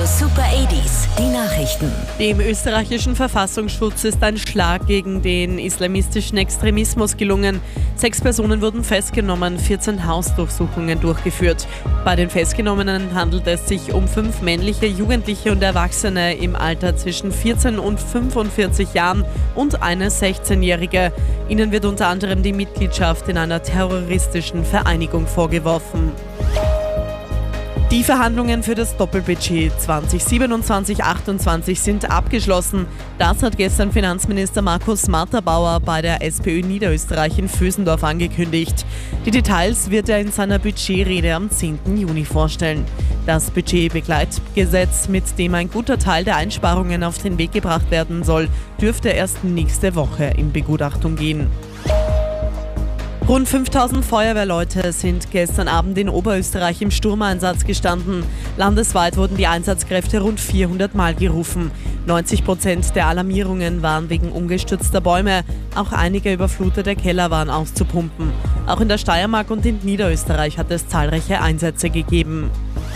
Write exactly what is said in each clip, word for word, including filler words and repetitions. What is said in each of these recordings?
Radio Super achtziger, die Nachrichten. Dem österreichischen Verfassungsschutz ist ein Schlag gegen den islamistischen Extremismus gelungen. Sechs Personen wurden festgenommen, vierzehn Hausdurchsuchungen durchgeführt. Bei den Festgenommenen handelt es sich um fünf männliche Jugendliche und Erwachsene im Alter zwischen vierzehn und fünfundvierzig Jahren und eine sechzehnjährige. Ihnen wird unter anderem die Mitgliedschaft in einer terroristischen Vereinigung vorgeworfen. Die Verhandlungen für das Doppelbudget zwanzig siebenundzwanzig achtundzwanzig sind abgeschlossen. Das hat gestern Finanzminister Markus Marter-Bauer bei der SPÖ Niederösterreich in Vösendorf angekündigt. Die Details wird er in seiner Budgetrede am zehnten Juni vorstellen. Das Budgetbegleitgesetz, mit dem ein guter Teil der Einsparungen auf den Weg gebracht werden soll, dürfte erst nächste Woche in Begutachtung gehen. Rund fünftausend Feuerwehrleute sind gestern Abend in Oberösterreich im Sturmeinsatz gestanden. Landesweit wurden die Einsatzkräfte rund vierhundert Mal gerufen. neunzig Prozent der Alarmierungen waren wegen umgestürzter Bäume. Auch einige überflutete Keller waren auszupumpen. Auch in der Steiermark und in Niederösterreich hat es zahlreiche Einsätze gegeben.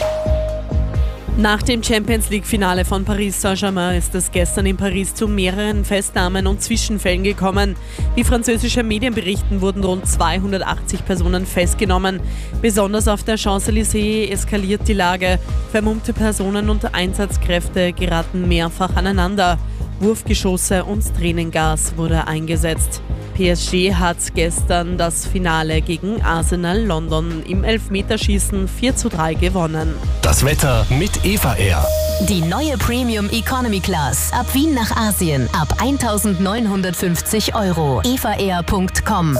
Nach dem Champions-League-Finale von Paris Saint-Germain ist es gestern in Paris zu mehreren Festnahmen und Zwischenfällen gekommen. Wie französische Medien berichten, wurden rund zweihundertachtzig Personen festgenommen. Besonders auf der Champs-Élysées eskaliert die Lage. Vermummte Personen und Einsatzkräfte geraten mehrfach aneinander. Wurfgeschosse und Tränengas wurde eingesetzt. P S G hat gestern das Finale gegen Arsenal London im Elfmeterschießen vier zu drei gewonnen. Das Wetter mit Eva Air. Die neue Premium Economy Class. Ab Wien nach Asien. Ab eintausendneunhundertfünfzig Euro. eva air punkt com.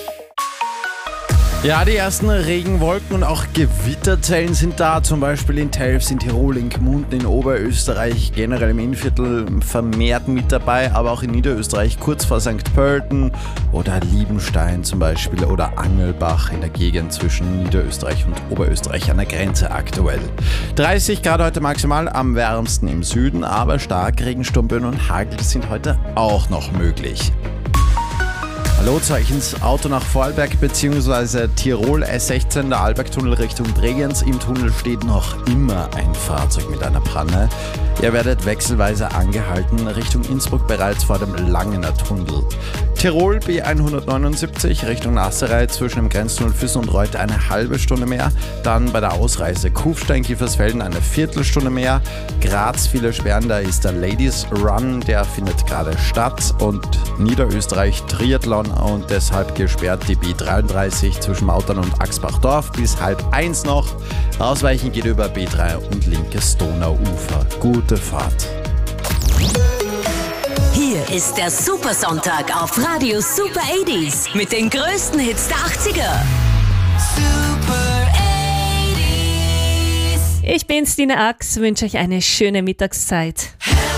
Ja, die ersten Regenwolken und auch Gewitterzellen sind da, zum Beispiel in Telfs, in Tirol, in Gmunden, in Oberösterreich, generell im Innviertel vermehrt mit dabei, aber auch in Niederösterreich, kurz vor Sankt Pölten oder Liebenstein zum Beispiel oder Angelbach in der Gegend zwischen Niederösterreich und Oberösterreich an der Grenze aktuell. dreißig Grad heute maximal, am wärmsten im Süden, aber stark Regenstumböen und Hagel sind heute auch noch möglich. Hallo, Zeichens Auto nach Vorarlberg bzw. Tirol S sechzehn, der Arlbergtunnel Richtung Bregenz. Im Tunnel steht noch immer ein Fahrzeug mit einer Panne. Ihr werdet wechselweise angehalten, Richtung Innsbruck bereits vor dem Langener Tunnel. Tirol B hundertneunundsiebzig Richtung Nasserei zwischen dem Grenztunnel Füssen und Reuth eine halbe Stunde mehr. Dann bei der Ausreise Kufstein-Kiefersfelden eine Viertelstunde mehr. Graz, viele sperren, da ist der Ladies Run, der findet gerade statt. Und Niederösterreich Triathlon und deshalb gesperrt die B dreiunddreißig zwischen Mautern und Axbachdorf bis halb eins noch. Ausweichen geht über B drei und linkes Donauufer. Gute Fahrt. Hier ist der Supersonntag auf Radio Super achtziger mit den größten Hits der achtziger. Super achtziger. Ich bin's, Dina Ax, wünsche euch eine schöne Mittagszeit.